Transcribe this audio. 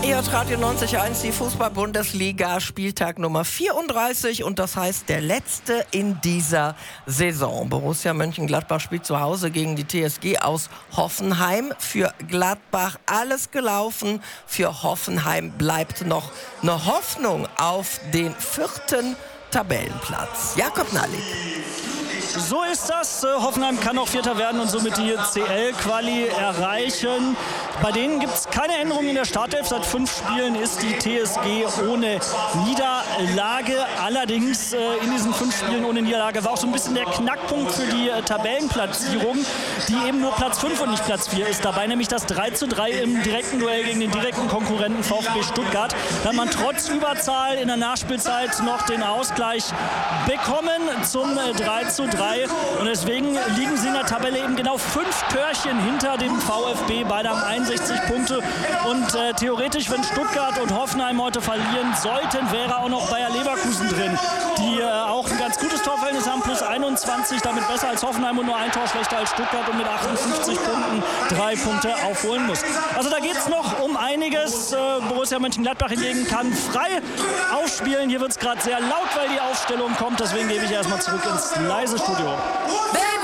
Ihr hört Radio 90.1, die Fußball-Bundesliga, Spieltag Nummer 34 und das heißt der letzte in dieser Saison. Borussia Mönchengladbach spielt zu Hause gegen die TSG aus Hoffenheim. Für Gladbach alles gelaufen, für Hoffenheim bleibt noch eine Hoffnung auf den 4. Tabellenplatz. Jakob Nallik. So ist das. Hoffenheim kann noch Vierter werden und somit die CL-Quali erreichen. Bei denen gibt es keine Änderungen in der Startelf. Seit 5 Spielen ist die TSG ohne Niederlage. Allerdings in diesen 5 Spielen ohne Niederlage war auch so ein bisschen der Knackpunkt für die Tabellenplatzierung, die eben nur Platz 5 und nicht Platz 4 ist. Dabei nämlich das 3:3 im direkten Duell gegen den direkten Konkurrenten VfB Stuttgart. Da hat man trotz Überzahl in der Nachspielzeit noch den Ausgleich bekommen zum 3:3. Und deswegen liegen sie in der Tabelle eben genau 5 Törchen hinter dem VfB. Beide haben 61 Punkte. Und theoretisch, wenn Stuttgart und Hoffenheim heute verlieren sollten, wäre auch noch Bayer Leverkusen drin, die auch ein ganz gutes Torverhältnis haben, plus 21, damit besser als Hoffenheim und nur ein Tor schlechter als Stuttgart und mit 58 Punkten 3 Punkte aufholen muss. Also da geht es noch um einiges. Borussia Mönchengladbach hingegen kann frei aufspielen. Hier wird es gerade sehr laut, weil die Aufstellung kommt. Deswegen gebe ich erstmal zurück ins leise Studio. Baby!